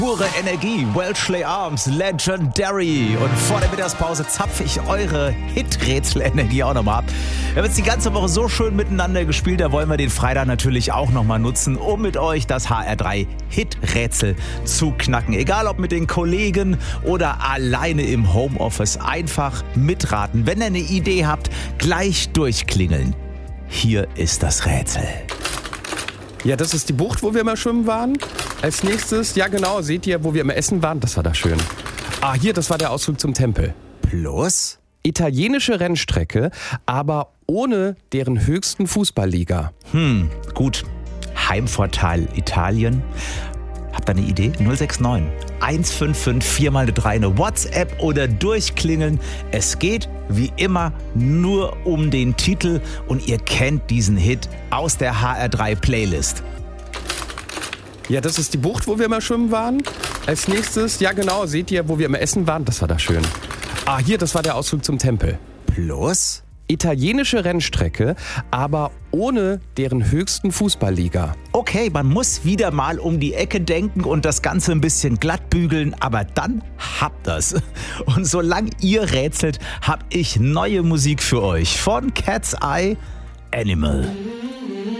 Pure Energie, Welshly Arms, Legendary. Und vor der Mittagspause zapfe ich eure Hit-Rätsel-Energie auch nochmal ab. Wir haben jetzt die ganze Woche so schön miteinander gespielt, da wollen wir den Freitag natürlich auch nochmal nutzen, um mit euch das HR3 Hit-Rätsel zu knacken. Egal ob mit den Kollegen oder alleine im Homeoffice, einfach mitraten. Wenn ihr eine Idee habt, gleich durchklingeln. Hier ist das Rätsel. Ja, das ist die Bucht, wo wir immer schwimmen waren. Als nächstes, ja genau, seht ihr, wo wir immer essen waren? Das war da schön. Ah, hier, das war der Ausflug zum Tempel. Plus? Italienische Rennstrecke, aber ohne deren höchsten Fußballliga. Gut. Heimvorteil Italien. Habt ihr eine Idee? 069 155 4x3 eine WhatsApp oder durchklingeln. Es geht wie immer nur um den Titel und ihr kennt diesen Hit aus der HR3 Playlist. Ja, das ist die Bucht, wo wir immer schwimmen waren. Als nächstes, ja genau, seht ihr, wo wir immer essen waren? Das war da schön. Ah, hier, das war der Ausflug zum Tempel. Plus? Italienische Rennstrecke, aber ohne deren höchsten Fußballliga. Okay, man muss wieder mal um die Ecke denken und das Ganze ein bisschen glatt bügeln, aber dann habt ihr's. Und solange ihr rätselt, hab ich neue Musik für euch von Cat's Eye, Animal.